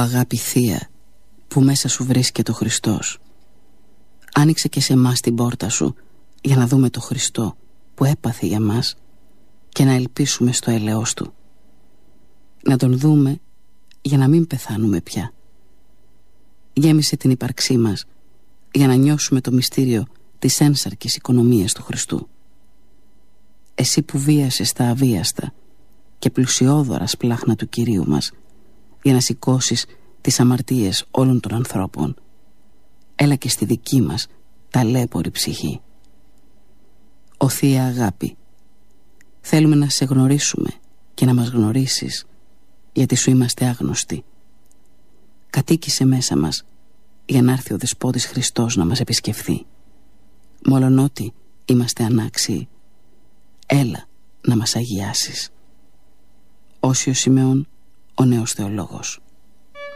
αγάπη θεία που μέσα σου βρίσκεται ο Χριστός. Άνοιξε και σε εμάς την πόρτα σου για να δούμε το Χριστό που έπαθε για μας και να ελπίσουμε στο έλεος του. Να τον δούμε για να μην πεθάνουμε πια. Γέμισε την ύπαρξή μας για να νιώσουμε το μυστήριο της ένσαρκης οικονομίας του Χριστού. Εσύ που βίασες τα αβίαστα και πλουσιόδωρα σπλάχνα του Κυρίου μας για να σηκώσεις τις αμαρτίες όλων των ανθρώπων, έλα και στη δική μας ταλέπορη ψυχή. Ω Θεία Αγάπη, θέλουμε να σε γνωρίσουμε και να μας γνωρίσεις, γιατί σου είμαστε άγνωστοι. Κατοίκησε μέσα μας για να έρθει ο Δεσπότης Χριστός να μας επισκεφθεί. Μολονότι είμαστε ανάξιοι, έλα να μας αγιάσεις. Όσιος Σιμεών, ο νέος θεολόγος.